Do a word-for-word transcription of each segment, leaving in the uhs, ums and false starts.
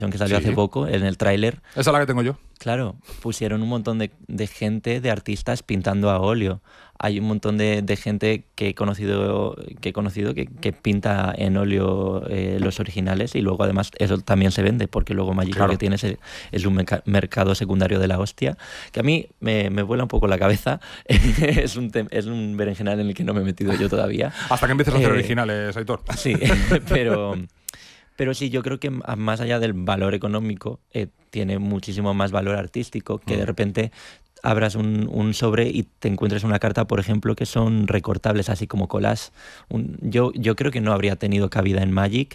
que salió Sí. hace poco, en el tráiler. Esa es la que tengo yo. Claro, pusieron un montón de, de gente, de artistas pintando a óleo. Hay un montón de, de gente que he conocido que, he conocido que, que pinta en óleo eh, los originales, y luego además eso también se vende, porque luego Magic Claro. lo que tiene es, es un merca- mercado secundario de la hostia, que a mí me, me vuela un poco la cabeza. es, un tem- es un berenjenal en el que no me he metido yo todavía. Hasta que empieces a hacer Eh, originales, Aitor. Sí, pero... Pero sí, yo creo que m- más allá del valor económico, eh, tiene muchísimo más valor artístico, que de Mm. repente abras un, un sobre y te encuentres una carta, por ejemplo, que son recortables, así como collage. Un- yo, yo creo que no habría tenido cabida en Magic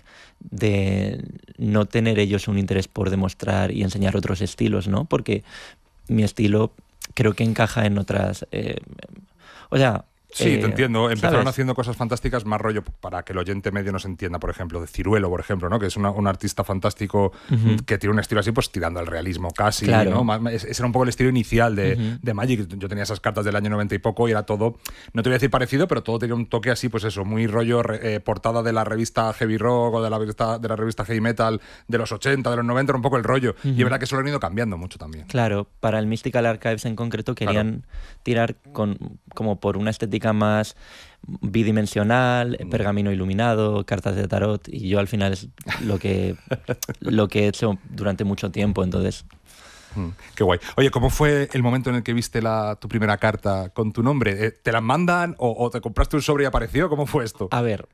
de no tener ellos un interés por demostrar y enseñar otros estilos, ¿no? Porque mi estilo creo que encaja en otras... eh, o sea... Sí, eh, te entiendo. Empezaron ¿sabes? haciendo cosas fantásticas, más rollo para que el oyente medio nos entienda, por ejemplo, de Ciruelo, por ejemplo, ¿no? Que es una- un artista fantástico Ujú. que tiene un estilo así, pues tirando al realismo casi, Claro. ¿no? Más- Ese era un poco el estilo inicial de, Ujú. de Magic. Yo tenía esas cartas del año noventa y poco y era todo, no te voy a decir parecido, pero todo tenía un toque así, pues eso, muy rollo re- eh, portada de la revista Heavy Rock o de la revista, de la revista Heavy Metal de los ochenta, de los noventa, era un poco el rollo. Y es verdad que eso lo han ido cambiando mucho también. Claro, para el Mystical Archives en concreto querían tirar con, como por una estética más bidimensional, Mm. pergamino iluminado, cartas de tarot, y yo al final es lo que, lo que he hecho durante mucho tiempo, entonces... Mm, qué guay. Oye, ¿cómo fue el momento en el que viste la, tu primera carta con tu nombre? Eh, ¿Te la mandan o, o te compraste un sobre y apareció? ¿Cómo fue esto? A ver,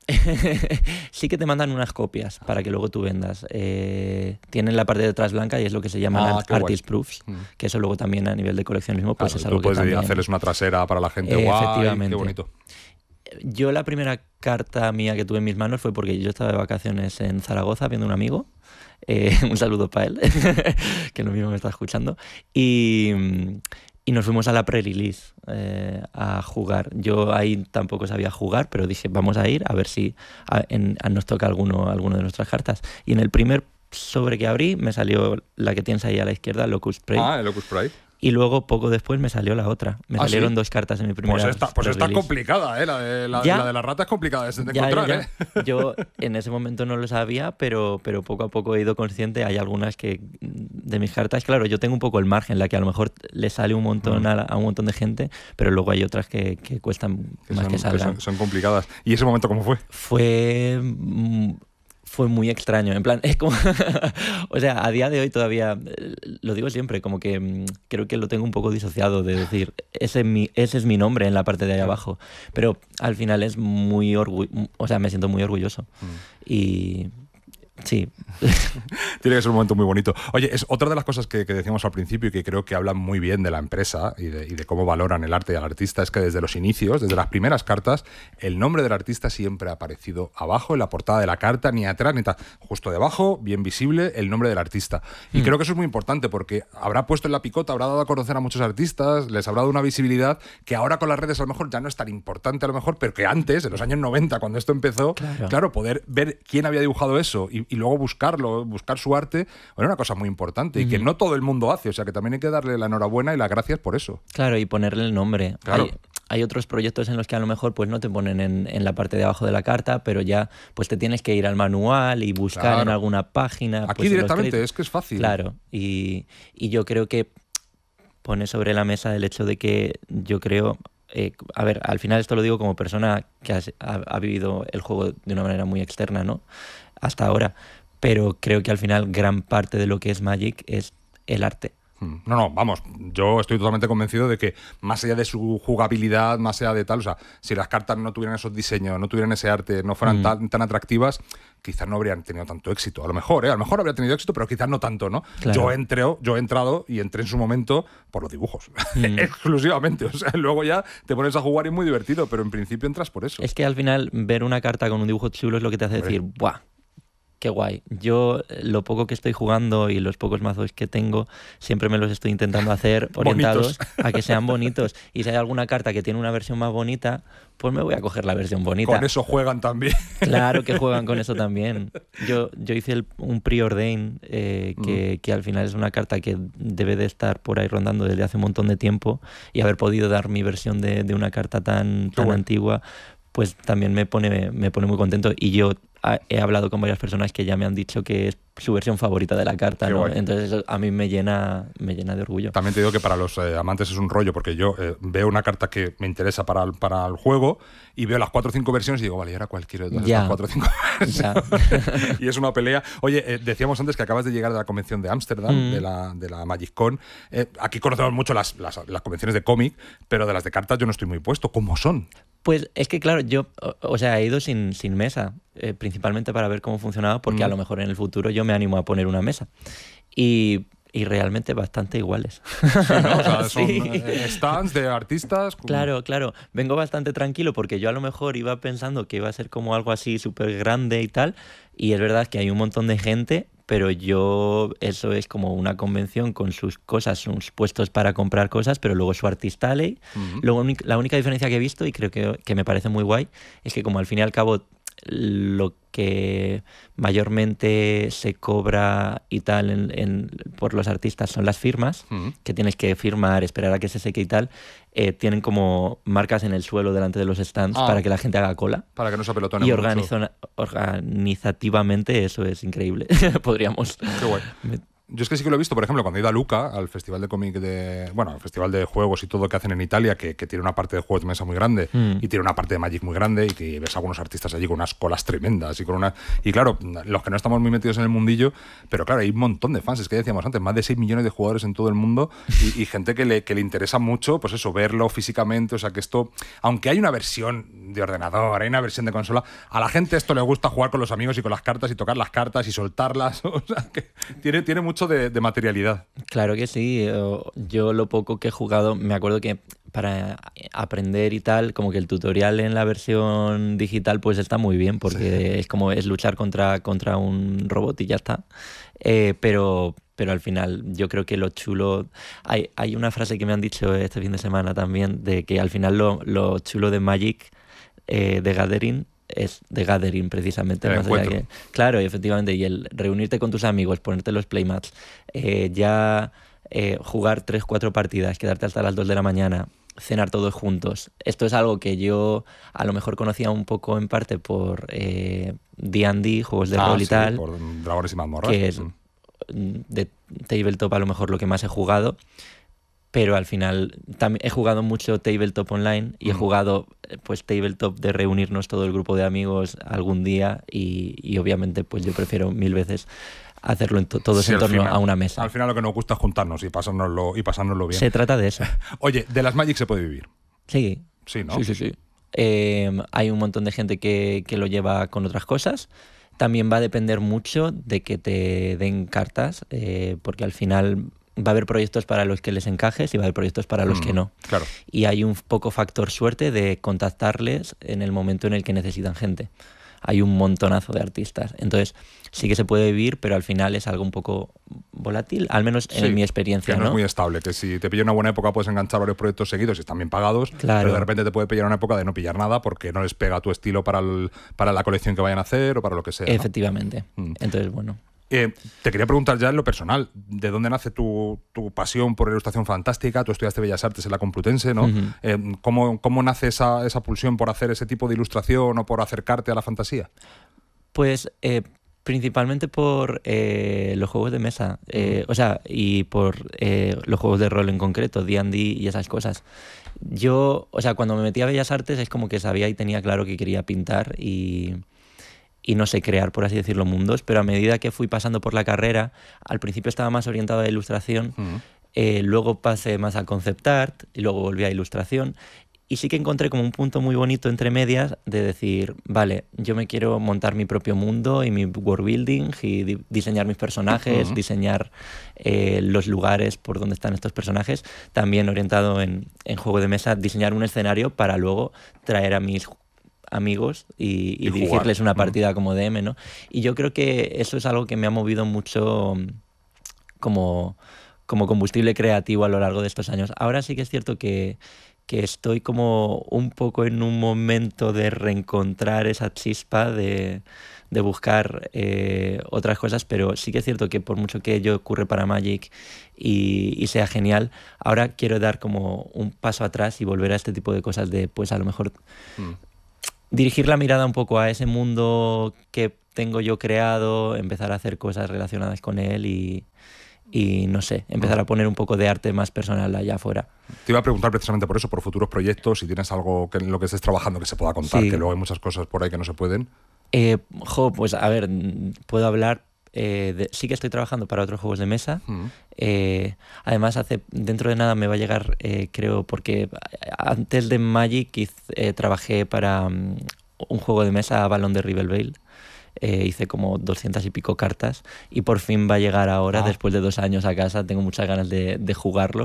sí que te mandan unas copias para que luego tú vendas. Eh, tienen la parte de atrás blanca y es lo que se llaman Ah, art- qué guay. artist proofs, Mm. que eso luego también a nivel de coleccionismo pues Claro, es tú algo que puedes también... hacerles una trasera para la gente. Eh, Guay, efectivamente. qué bonito. Yo la primera carta mía que tuve en mis manos fue porque yo estaba de vacaciones en Zaragoza viendo un amigo. Eh, un saludo para él, que lo mismo me está escuchando. Y, y nos fuimos a la pre-release eh, a jugar. Yo ahí tampoco sabía jugar, pero dije, vamos a ir a ver si a- en- a nos toca alguno, alguno de nuestras cartas. Y en el primer sobre que abrí me salió la que tienes ahí a la izquierda, Locust Prey. Ah, el Locus Pride. Y luego, poco después, me salió la otra. Me ¿Ah, salieron sí? dos cartas en mi primera Pues esta, pues esta es pre-release. complicada, ¿eh? La de la, Ya. la de la rata es complicada de, de Ya, encontrar, ya, ¿eh? ya. Yo en ese momento no lo sabía, pero, pero poco a poco he ido consciente. Hay algunas que de mis cartas, claro, yo tengo un poco el margen, la que a lo mejor le sale un montón Mm. a, la- a un montón de gente, pero luego hay otras que, que cuestan Que más son, que que salgan. son, son complicadas. ¿Y ese momento cómo fue? Fue mm, fue muy extraño, en plan, es como, o sea, a día de hoy todavía, eh, lo digo siempre, como que mm, creo que lo tengo un poco disociado de decir, ese es mi, ese es mi nombre en la parte de ahí abajo, pero al final es muy orgulloso, o sea, me siento muy orgulloso. Y sí, Tiene que ser un momento muy bonito. Oye, es otra de las cosas que, que decíamos al principio y que creo que hablan muy bien de la empresa y de, y de cómo valoran el arte y al artista, es que desde los inicios, desde las primeras cartas, el nombre del artista siempre ha aparecido abajo en la portada de la carta, ni atrás, ni tal. Justo debajo, bien visible, el nombre del artista. Y Mm. creo que eso es muy importante porque habrá puesto en la picota, habrá dado a conocer a muchos artistas, les habrá dado una visibilidad que ahora con las redes a lo mejor ya no es tan importante a lo mejor, pero que antes, en los años noventa, cuando esto empezó, Claro. claro, poder ver quién había dibujado eso y, y luego buscarlo, buscar su arte, era una cosa muy importante y que Ujú. no todo el mundo hace, o sea que también hay que darle la enhorabuena y las gracias por eso. claro, y ponerle el nombre. Claro. Hay, hay otros proyectos en los que a lo mejor pues no te ponen en, en la parte de abajo de la carta, pero ya pues te tienes que ir al manual y buscar Claro. en alguna página. Aquí pues, en los directamente, créditos. es que es fácil. Claro, y, y yo creo que pone sobre la mesa el hecho de que yo creo, eh, a ver, al final esto lo digo como persona que has- ha, ha vivido el juego de una manera muy externa, ¿no? Hasta ahora, pero creo que al final gran parte de lo que es Magic es el arte. Mm. No, no, vamos, yo estoy totalmente convencido de que más allá de su jugabilidad, más allá de tal, o sea, si las cartas no tuvieran esos diseños, no tuvieran ese arte, no fueran Mm. tan, tan atractivas, quizás no habrían tenido tanto éxito. A lo mejor, ¿eh? A lo mejor habría tenido éxito, pero quizás no tanto, ¿no? Claro. Yo, entré, yo he entrado y entré en su momento por los dibujos, Mm. exclusivamente. O sea, luego ya te pones a jugar y es muy divertido, pero en principio entras por eso. Es que al final ver una carta con un dibujo chulo es lo que te hace Hombre. decir, ¡buah! Qué guay. Yo eh, lo poco que estoy jugando y los pocos mazos que tengo, siempre me los estoy intentando hacer orientados a que sean bonitos. Y si hay alguna carta que tiene una versión más bonita, pues me voy a coger la versión bonita. Con eso juegan también. Claro que juegan con eso también. Yo, yo hice el- un preordain eh, que, que al final es una carta que debe de estar por ahí rondando desde hace un montón de tiempo, y haber podido dar mi versión de, de una carta tan, Qué tan bueno. antigua, pues también me pone, me pone muy contento. Y yo ha- he hablado con varias personas que ya me han dicho que es su versión favorita de la carta, Qué ¿no? guay. Entonces eso a mí me llena, me llena de orgullo. También te digo que para los eh, amantes es un rollo, porque yo eh, veo una carta que me interesa para el, para el juego y veo las cuatro o cinco versiones y digo, vale, ¿y ahora cuál quiero de todas Ya. estas cuatro o cinco versiones? Y es una pelea. Oye, eh, decíamos antes que acabas de llegar de la convención de Ámsterdam, Mm. de la, de la MagicCon. Eh, aquí conocemos mucho las, las, las convenciones de cómic, pero de las de cartas yo no estoy muy puesto. ¿Cómo son? Pues es que claro, yo, o, o sea, he ido sin, sin mesa, eh, principalmente para ver cómo funcionaba, porque Mm. a lo mejor en el futuro yo me animo a poner una mesa. Y, y realmente bastante iguales. Sí, ¿no? O sea, son Sí. eh, stands de artistas. Claro, claro. Vengo bastante tranquilo porque yo a lo mejor iba pensando que iba a ser como algo así súper grande y tal. Y es verdad que hay un montón de gente, pero yo, eso es como una convención con sus cosas, sus puestos para comprar cosas, pero luego su artista alley. Ujú. Lo únic- la única diferencia que he visto, y creo que, que me parece muy guay, es que como al fin y al cabo lo que mayormente se cobra y tal en- en- por los artistas son las firmas, Ujú. que tienes que firmar, esperar a que se seque y tal, eh, tienen como marcas en el suelo delante de los stands Ah. para que la gente haga cola. Para que no se apelotone Y mucho. organizo- organizativamente eso es increíble. Podríamos... Qué guay. Yo es que sí que lo he visto, por ejemplo, cuando he ido a Luca, al festival de cómic de. Bueno, al festival de juegos y todo que hacen en Italia, que, que tiene una parte de juegos de mesa muy grande Mm. y tiene una parte de Magic muy grande, y que ves a algunos artistas allí con unas colas tremendas y con una. Y claro, los que no estamos muy metidos en el mundillo, pero claro, hay un montón de fans, es que decíamos antes, más de seis millones de jugadores en todo el mundo y, y gente que le, que le interesa mucho, pues eso, verlo físicamente. O sea que esto, aunque hay una versión de ordenador, hay una versión de consola, a la gente esto le gusta jugar con los amigos y con las cartas y tocar las cartas y soltarlas. O sea que tiene, tiene mucho de, de materialidad. Claro que sí. Yo, yo lo poco que he jugado, me acuerdo que para aprender y tal, como que el tutorial en la versión digital pues está muy bien, porque es como es luchar contra, contra un robot y ya está. Eh, pero, pero al final yo creo que lo chulo... Hay, hay una frase que me han dicho este fin de semana también, de que al final lo, lo chulo de Magic, eh, de Gathering, es de Gathering precisamente. El más allá encuentro. que, claro, y efectivamente, y el reunirte con tus amigos, ponerte los playmats, eh, ya eh, jugar tres, cuatro partidas, quedarte hasta las dos de la mañana, cenar todos juntos. Esto es algo que yo a lo mejor conocía un poco en parte por eh, D and D, juegos de Ah, rol y sí, tal, por Dragones y Mazmorras. que es Mm. de tabletop a lo mejor lo que más he jugado, pero al final también he jugado mucho tabletop online y he Mm. jugado eh, pues tabletop de reunirnos todo el grupo de amigos algún día y, y obviamente pues yo prefiero mil veces hacerlo en to- todos Sí, en al torno final- a una mesa. Al final lo que nos gusta es juntarnos y pasárnoslo, y pasárnoslo bien. Se trata de eso. Oye, de las Magic se puede vivir. Sí, Sí, ¿no? sí, sí, sí. Eh, hay un montón de gente que, que lo lleva con otras cosas. También va a depender mucho de que te den cartas, eh, porque al final va a haber proyectos para los que les encajes y va a haber proyectos para los Mm, que no. Claro. Y hay un poco factor suerte de contactarles en el momento en el que necesitan gente. Hay un montonazo de artistas. Entonces, sí que se puede vivir, pero al final es algo un poco volátil, al menos en Sí, mi experiencia, que no, ¿no? es muy estable, que si te pilla una buena época puedes enganchar varios proyectos seguidos y están bien pagados, Claro. pero de repente te puede pillar una época de no pillar nada porque no les pega tu estilo para, el- para la colección que vayan a hacer o para lo que sea, ¿no? Efectivamente. Mm. Entonces, bueno. Eh, te quería preguntar ya en lo personal, ¿de dónde nace tu, tu pasión por la ilustración fantástica? Tú estudiaste Bellas Artes en la Complutense, ¿no? Ujú. Eh, ¿cómo, ¿Cómo nace esa, esa pulsión por hacer ese tipo de ilustración o por acercarte a la fantasía? Pues eh, principalmente por eh, los juegos de mesa, eh, o sea, y por eh, los juegos de rol en concreto, D and D y esas cosas. Yo, o sea, cuando me metí a Bellas Artes es como que sabía y tenía claro que quería pintar y, y no sé, crear, por así decirlo, mundos, pero a medida que fui pasando por la carrera, al principio estaba más orientado a ilustración, Mm. eh, luego pasé más a concept art y luego volví a ilustración. Y sí que encontré como un punto muy bonito entre medias de decir, vale, yo me quiero montar mi propio mundo y mi world building y di- diseñar mis personajes, Ujú. diseñar eh, los lugares por donde están estos personajes. También orientado en, en juego de mesa, diseñar un escenario para luego traer a mis ju- amigos y, y Y dirigirles jugar. una Ujú. partida como D M, ¿no? Y yo creo que eso es algo que me ha movido mucho mm, como, como combustible creativo a lo largo de estos años. Ahora sí que es cierto que, que estoy como un poco en un momento de reencontrar esa chispa, de, de buscar eh, otras cosas, pero sí que es cierto que por mucho que ello ocurre para Magic y, y sea genial, ahora quiero dar como un paso atrás y volver a este tipo de cosas de, pues a lo mejor Mm. dirigir la mirada un poco a ese mundo que tengo yo creado, empezar a hacer cosas relacionadas con él y, y no sé, empezar a poner un poco de arte más personal allá afuera. Te iba a preguntar precisamente por eso, por futuros proyectos, si tienes algo que en lo que estés trabajando que se pueda contar, Sí. que luego hay muchas cosas por ahí que no se pueden. Eh, jo, pues a ver, puedo hablar. Eh, de, sí que estoy trabajando para otros juegos de mesa. Mm. Eh, además, hace dentro de nada me va a llegar, eh, creo, porque antes de Magic hice, eh, trabajé para um, un juego de mesa, Avalon de Rivelvale. Eh, hice como doscientas y pico cartas y por fin va a llegar ahora, Ah. después de dos años a casa. Tengo muchas ganas de, de jugarlo.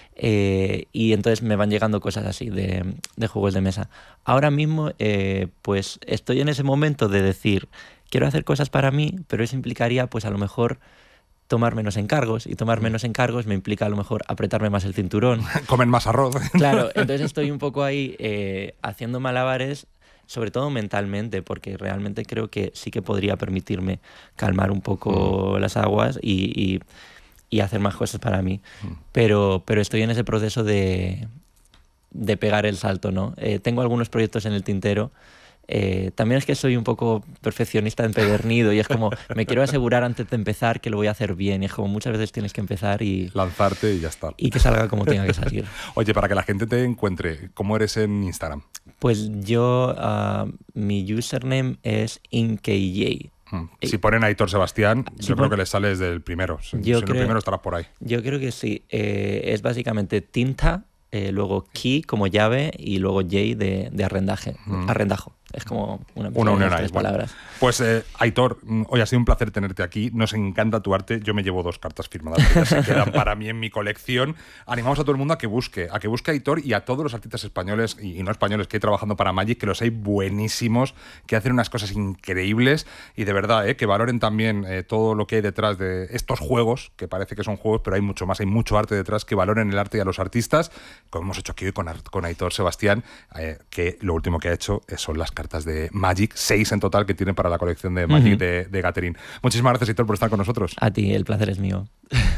Eh, y entonces me van llegando cosas así de, de juegos de mesa. Ahora mismo, eh, pues estoy en ese momento de decir, quiero hacer cosas para mí, pero eso implicaría, pues a lo mejor, tomar menos encargos. Y tomar menos encargos me implica a lo mejor apretarme más el cinturón. Comen más arroz. Claro, entonces estoy un poco ahí eh, haciendo malabares, sobre todo mentalmente, porque realmente creo que sí que podría permitirme calmar un poco mm. las aguas y, y, y hacer más cosas para mí. Mm. Pero, pero estoy en ese proceso de, de pegar el salto, ¿no? Eh, tengo algunos proyectos en el tintero. Eh, también es que soy un poco perfeccionista empedernido y es como, me quiero asegurar antes de empezar que lo voy a hacer bien, y es como muchas veces tienes que empezar y... lanzarte y ya está. Y que salga como tenga que salir. Oye, para que la gente te encuentre, ¿cómo eres en Instagram? Pues yo, uh, mi username es inkj. Hmm. Si ponen a Aitor Sebastián, si yo pon... creo que les sales del primero. Si, yo si creo... el primero estarás por ahí. Yo creo que sí. Eh, es básicamente tinta, eh, luego key como llave y luego J de, de arrendaje, mm. arrendajo. Es como una, una unión ahí. Tres palabras. Bueno, pues eh, Aitor, hoy ha sido un placer tenerte aquí. Nos encanta tu arte. Yo me llevo dos cartas firmadas que ya se quedan para mí en mi colección. Animamos a todo el mundo a que busque, a que busque a Aitor y a todos los artistas españoles y, y no españoles que hay trabajando para Magic, que los hay buenísimos, que hacen unas cosas increíbles y de verdad, eh, que valoren también eh, todo lo que hay detrás de estos juegos, que parece que son juegos, pero hay mucho más, hay mucho arte detrás, que valoren el arte y a los artistas, como hemos hecho aquí hoy con, con Aitor Sebastián, eh, que lo último que ha hecho son las cartas de Magic, seis en total que tienen para la colección de Magic uh-huh. de, de Gathering. Muchísimas gracias, Aitor, por estar con nosotros. A ti, el placer es mío.